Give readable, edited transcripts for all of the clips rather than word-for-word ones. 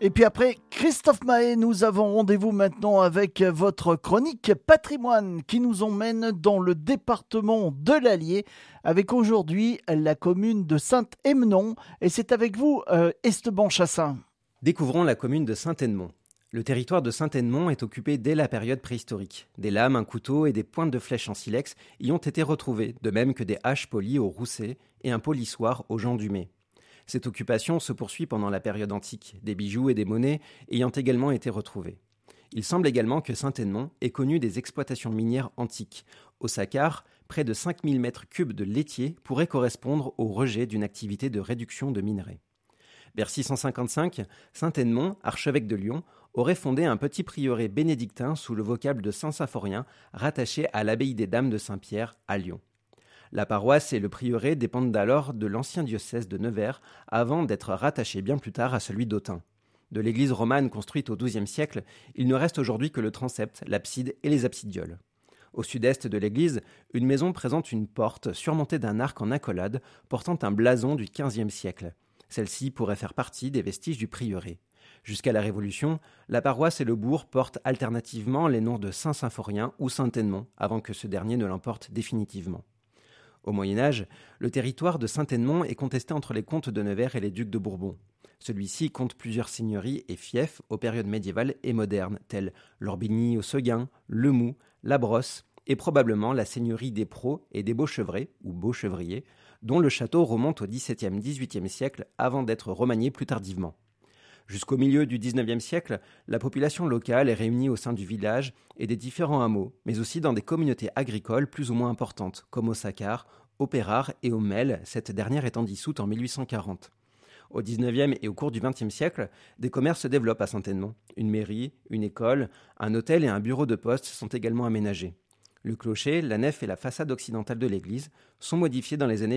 Et puis après Christophe Mahé, nous avons rendez-vous maintenant avec votre chronique patrimoine qui nous emmène dans le département de l'Allier avec aujourd'hui la commune de Saint-Émenon. Et c'est avec vous, Esteban Chassin. Découvrons la commune de Saint-Émenon. Le territoire de Saint-Émenon est occupé dès la période préhistorique. Des lames, un couteau et des pointes de flèches en silex y ont été retrouvées, de même que des haches polies au rousset et un polissoir au Jean Dumay. Cette occupation se poursuit pendant la période antique, des bijoux et des monnaies ayant également été retrouvés. Il semble également que Saint-Émenon ait connu des exploitations minières antiques. Au Sacar, près de 5000 mètres cubes de laitier pourraient correspondre au rejet d'une activité de réduction de minerais. Vers 655, Saint-Émenon, archevêque de Lyon, aurait fondé un petit prieuré bénédictin sous le vocable de Saint-Symphorien, rattaché à l'abbaye des Dames de Saint-Pierre à Lyon. La paroisse et le prieuré dépendent alors de l'ancien diocèse de Nevers avant d'être rattachés bien plus tard à celui d'Autun. De l'église romane construite au XIIe siècle, il ne reste aujourd'hui que le transept, l'abside et les absidioles. Au sud-est de l'église, une maison présente une porte surmontée d'un arc en accolade portant un blason du XVe siècle. Celle-ci pourrait faire partie des vestiges du prieuré. Jusqu'à la Révolution, la paroisse et le bourg portent alternativement les noms de Saint-Symphorien ou Saint-Émenon, avant que ce dernier ne l'emporte définitivement. Au Moyen-Âge, le territoire de Saint-Émenon est contesté entre les comtes de Nevers et les ducs de Bourbon. Celui-ci compte plusieurs seigneuries et fiefs aux périodes médiévales et modernes, telles l'Orbigny au Seguin, le Mou, la Brosse et probablement la seigneurie des Pros et des Beauchevrets, ou Beauchevriers, dont le château remonte au XVIIe-XVIIIe siècle avant d'être remanié plus tardivement. Jusqu'au milieu du XIXe siècle, la population locale est réunie au sein du village et des différents hameaux, mais aussi dans des communautés agricoles plus ou moins importantes, comme au Sacar, au Pérard et au Mel, cette dernière étant dissoute en 1840. Au XIXe et au cours du XXe siècle, des commerces se développent à Saint-Émenon. Une mairie, une école, un hôtel et un bureau de poste sont également aménagés. Le clocher, la nef et la façade occidentale de l'église sont modifiés dans les années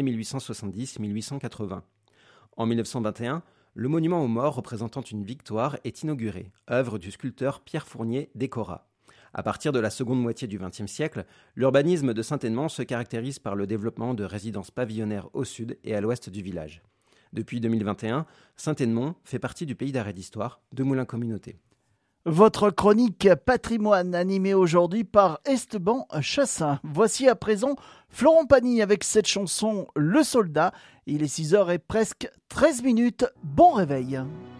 1870-1880. En 1921, le monument aux morts représentant une victoire est inauguré, œuvre du sculpteur Pierre Fournier d'Écora. À partir de la seconde moitié du XXe siècle, l'urbanisme de Saint-Émenon se caractérise par le développement de résidences pavillonnaires au sud et à l'ouest du village. Depuis 2021, Saint-Émenon fait partie du pays d'arrêt d'histoire de Moulins Communauté. Votre chronique patrimoine animée aujourd'hui par Esteban Chassin. Voici à présent Florent Pagny avec cette chanson Le Soldat. Il est 6h et presque 13 minutes. Bon réveil.